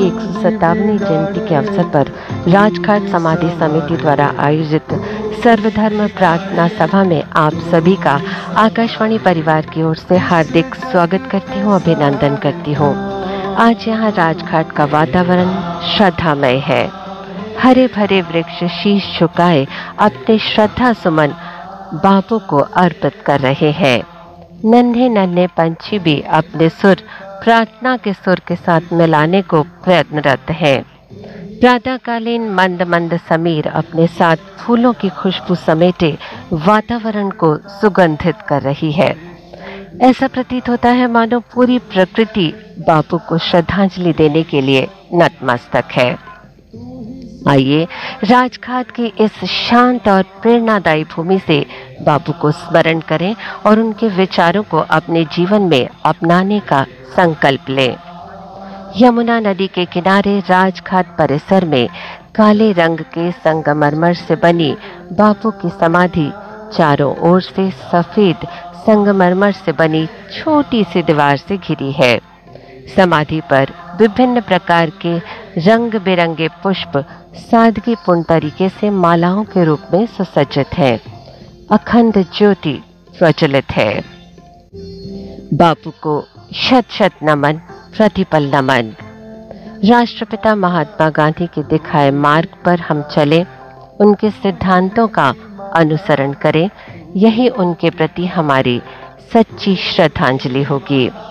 157वीं जयंती के अवसर पर राजघाट समाधि समिति द्वारा आयोजित सर्वधर्म प्रार्थना सभा में आप सभी का आकाशवाणी परिवार की ओर से हार्दिक स्वागत करती हूँ, अभिनंदन करती हूँ। आज यहाँ राजघाट का वातावरण श्रद्धामय है। हरे भरे वृक्ष शीश झुकाए अपने श्रद्धा सुमन बापू को अर्पित कर रहे हैं। नन्हे नन्हे पंछी भी अपने सुर प्रार्थना के सुर के साथ मिलाने को प्रयत्नरत हैं। प्रातःकालीन मंद मंद समीर अपने साथ फूलों की खुशबू समेटे वातावरण को सुगंधित कर रही है। ऐसा प्रतीत होता है मानो पूरी प्रकृति बापू को श्रद्धांजलि देने के लिए नतमस्तक है। आइए राजघाट की इस शांत और प्रेरणादायी भूमि से बापू को स्मरण करें और उनके विचारों को अपने जीवन में अपनाने का संकल्प लें। यमुना नदी के किनारे राजघाट परिसर में काले रंग के संगमरमर से बनी बापू की समाधि चारों ओर से सफेद संगमरमर से बनी छोटी सी दीवार से घिरी है। समाधि पर विभिन्न प्रकार के रंग बिरंगे पुष्प सादगीपूर्ण तरीके से मालाओं के रूप में सुसज्जित है। अखंड ज्योति प्रज्वलित है। बापू को शत शत नमन, प्रतिपल नमन। राष्ट्रपिता महात्मा गांधी के दिखाए मार्ग पर हम चले, उनके सिद्धांतों का अनुसरण करें, यही उनके प्रति हमारी सच्ची श्रद्धांजलि होगी।